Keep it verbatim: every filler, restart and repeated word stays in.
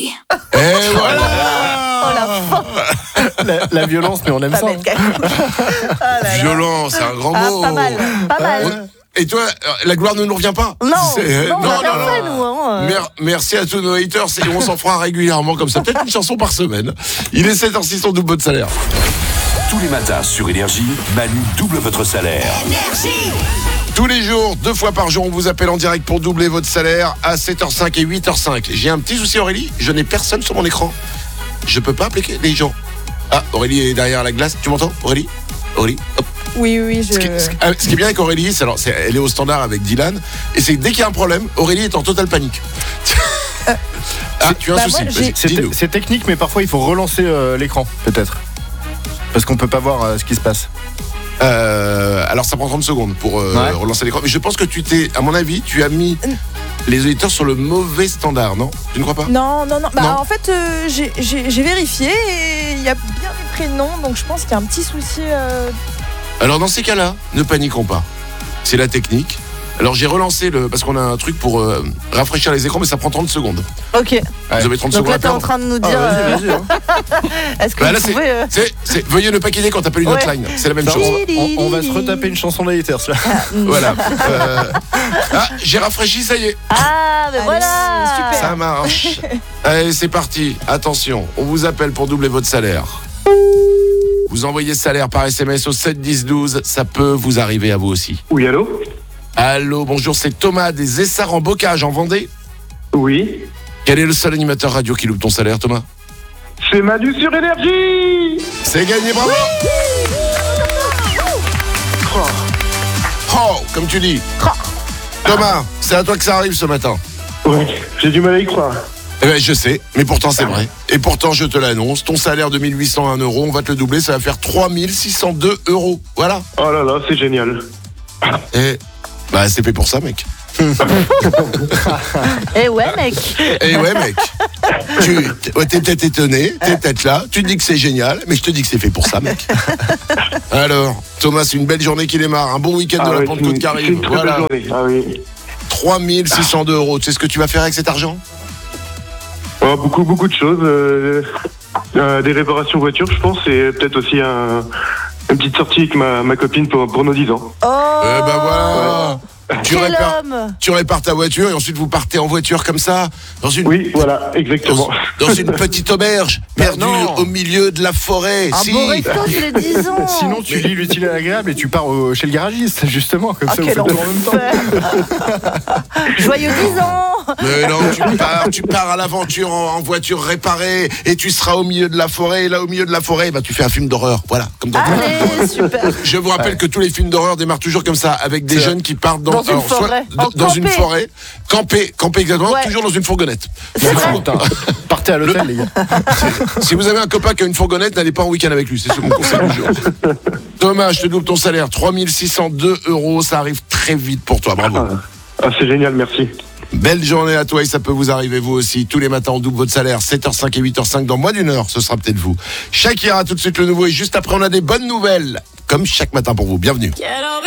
énergie. Et voilà. Oh la la, la violence, mais on aime Pas ça. bête, quand même. Ah là là. Violent, c'est un grand Ah, mot. pas mal, pas mal. On- Et toi, la gloire ne nous revient pas? Non, C'est- non, on a bien fait, nous. Hein. Mer- merci à tous nos haters et on s'en fera régulièrement comme ça. Peut-être une chanson par semaine. Il est sept heures six, on double votre salaire. Tous les matins sur Énergie, Manu double votre salaire. Énergie. Tous les jours, deux fois par jour, on vous appelle en direct pour doubler votre salaire à sept heures cinq et huit heures cinq. J'ai un petit souci, Aurélie. Je n'ai personne sur mon écran. Je peux pas appeler les gens. Ah, Aurélie est derrière la glace. Tu m'entends, Aurélie? Aurélie, hop. Oui, oui, je... Ce qui, ce- ah, ce qui est bien avec Aurélie, c'est, alors, c'est, elle est au standard avec Dylan, et c'est que dès qu'il y a un problème, Aurélie est en totale panique. Ah, tu as un bah, souci, moi, vas-y, j'ai- C'est, dis-nous. c'est technique, mais parfois il faut relancer euh, l'écran, peut-être. Parce qu'on peut pas voir euh, ce qui se passe. Euh, alors ça prend trente secondes pour euh, Ouais. relancer l'écran, mais je pense que tu t'es, à mon avis, tu as mis les auditeurs sur le mauvais standard, non? Tu ne crois pas? Non, non, non. Bah, Non. en fait, euh, j'ai, j'ai, j'ai vérifié et il y a bien des prénoms, donc je pense qu'il y a un petit souci. Euh... Alors dans ces cas-là, ne paniquons pas. C'est la technique. Alors j'ai relancé le, parce qu'on a un truc pour euh, rafraîchir les écrans, mais ça prend trente secondes. Ok. Ouais. Vous avez trente Donc secondes là, à t'es en perdre. train de nous Ah, dire. vas-y, euh, vas-y, hein. Est-ce que Bah, vous là, c'est, pouvez. euh, c'est, c'est- veuillez ne pas quitter quand t'appelles une Ouais. hotline. C'est la même Ça, chose. on, on- on va se retaper une chanson de haters là. Voilà. Euh, Ah, j'ai rafraîchi, ça y est. Ah, mais Allez, voilà. super. Ça marche. Allez, c'est parti. Attention, on vous appelle pour doubler votre salaire. Vous envoyez salaire par S M S au sept dix douze. Ça peut vous arriver à vous aussi. Oui, allô? Allô, bonjour, c'est Thomas des Essarts en Bocage en Vendée. Oui. Quel est le seul animateur radio qui loupe ton salaire, Thomas? C'est Manu sur Énergie! C'est gagné, bravo. Oh, comme tu dis. Thomas, c'est à toi que ça arrive ce matin. Ouais, j'ai du mal à y croire. Eh ben, je sais, mais pourtant c'est vrai. Et pourtant, je te l'annonce, ton salaire de mille huit cent un euros, on va te le doubler, ça va faire trois mille six cent deux euros. Voilà. Oh là là, c'est génial. Et bah, c'est fait pour ça, mec. Eh ouais, mec. Et ouais, mec. Tu ouais, t'es peut-être étonné, t'es peut-être là, tu te dis que c'est génial, mais je te dis que c'est fait pour ça, mec. Alors, Thomas, c'est une belle journée qui démarre, un bon week-end de Ah la ouais, Pentecôte c'est une, qui c'est arrive. une très Voilà. belle journée. Ah oui. trois mille six cent deux euros. Tu sais ce que tu vas faire avec cet argent? Oh, beaucoup, beaucoup de choses. euh, euh, des réparations voitures, je pense, et peut-être aussi un, une petite sortie avec ma, ma copine pour, pour nos dix ans. Oh. Eh ben voilà. Tu Quel répares, homme. tu répares ta voiture et ensuite vous partez en voiture comme ça, dans une, Oui, voilà, exactement. dans, dans une petite auberge, perdue non. au milieu de la forêt. Un Si. beau resto tous les dix ans. Sinon, tu lis l'utile à l'agréable et tu pars au- chez le garagiste, justement, comme Ah, ça vous quel faites tout en même temps. enfer. Joyeux dix ans. Mais non, tu pars, tu pars à l'aventure en, en voiture réparée et tu seras au milieu de la forêt. Et là, au milieu de la forêt, bah, tu fais un film d'horreur. Voilà, comme dans Allez, super. Je vous rappelle que tous les films d'horreur démarrent toujours comme ça, avec des C'est jeunes qui partent dans, Dans une forêt. dans, En dans une campé. forêt, camper, camper exactement, Ouais. toujours dans une fourgonnette. C'est vrai. Putain, partez à l'hôtel, les gars. Si vous avez un copain qui a une fourgonnette, n'allez pas en week-end avec lui, c'est ce mon conseil du jour. Thomas, je te double ton salaire, trois mille six cent deux euros, ça arrive très vite pour toi, bravo. Ah, ah, c'est génial, merci. Belle journée à toi et ça peut vous arriver vous aussi. Tous les matins on double votre salaire, sept heures cinq et huit heures cinq dans moins d'une heure, ce sera peut-être vous. Shakira, tout de suite le nouveau et juste après on a des bonnes nouvelles, comme chaque matin pour vous, bienvenue. Quiero